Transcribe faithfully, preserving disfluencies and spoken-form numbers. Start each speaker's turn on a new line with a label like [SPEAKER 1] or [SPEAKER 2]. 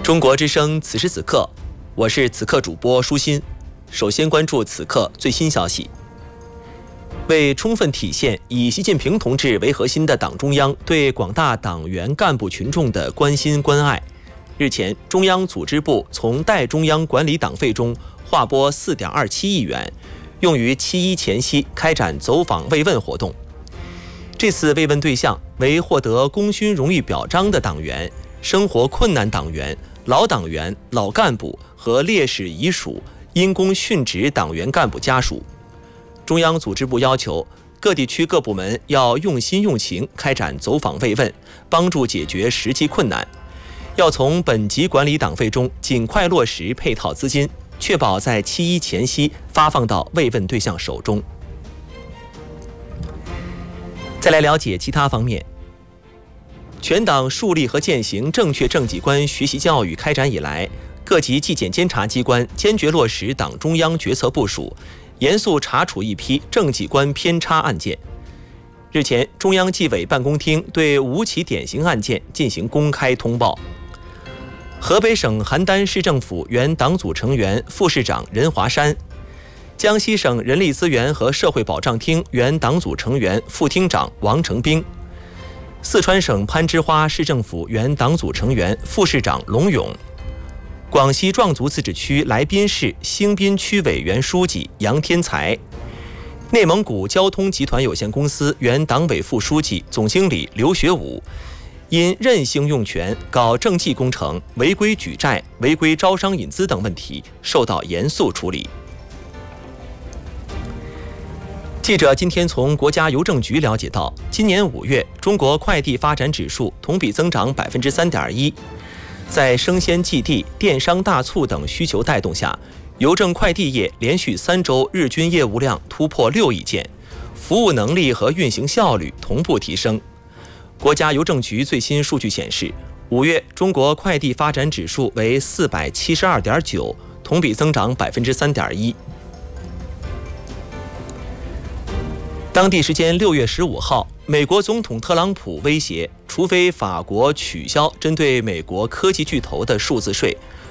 [SPEAKER 1] 中国之声此时此刻，我是此刻主播舒心。首先关注此刻最新消息。为充分体现以习近平同志为核心的党中央对广大党员干部群众的关心关爱，日前，中央组织部从代中央管理党费中划拨 四点二七亿元，用于七一前夕开展走访慰问活动。这次慰问对象为获得功勋荣誉表彰的党员、生活困难党员、老党员、老干部和烈士遗属、因公殉职党员干部家属。中央组织部要求各地区各部门要用心用情开展走访慰问，帮助解决实际困难。要从本级管理党费中尽快落实配套资金，确保在七一前夕发放到慰问对象手中。再来了解其他方面。全党树立和践行正确政绩观学习教育开展以来，各级纪检监察机关坚决落实党中央决策部署，严肃查处一批政绩观偏差案件。日前，中央纪委办公厅对五起典型案件进行公开通报。河北省邯郸市政府原党组成员、副市长任华山，江西省人力资源和社会保障厅原党组成员、副厅长王成兵，四川省攀枝花市政府原党组成员、副市长龙勇，广西壮族自治区来宾市兴滨区委原书记杨天才，内蒙古交通集团有限公司原党委副书记、总经理刘学武，因任性用权搞政绩工程、违规举债、违规招商引资等问题，受到严肃处理。记者今天从国家邮政局了解到，今年五月，中国快递发展指数同比增长 百分之三点一。在生鲜寄递、电商大促等需求带动下，邮政快递业连续三周日均业务量突破六亿件，服务能力和运行效率同步提升。国家邮政局最新数据显示，五月中国快递发展指数为 四百七十二点九，同比增长 百分之三点一。当地时间六月十五号，美国总统特朗普威胁，除非法国取消针对美国科技巨头的数字税，